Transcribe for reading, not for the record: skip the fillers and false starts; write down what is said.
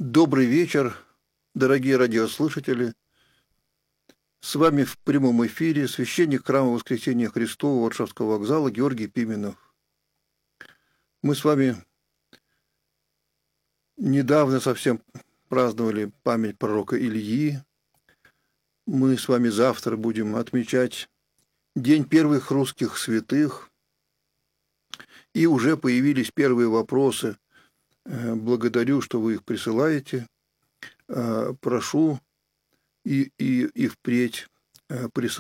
Добрый вечер, дорогие радиослушатели. С вами в прямом эфире священник храма Воскресения Христова Варшавского вокзала Георгий Пименов. Мы с вами недавно совсем праздновали память пророка Ильи. Мы с вами завтра будем отмечать День первых русских святых. И уже появились первые вопросы. Благодарю, что вы их присылаете. Прошу и впредь присылать.